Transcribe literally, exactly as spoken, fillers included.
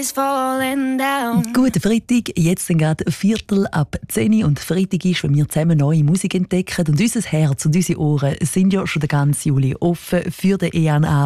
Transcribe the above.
Guten Freitag, jetzt sind gerade ein Viertel ab zehn und Freitag ist, wenn wir zusammen neue Musik entdecken. Und unser Herz und unsere Ohren sind ja schon den ganzen Juli offen für den E N A.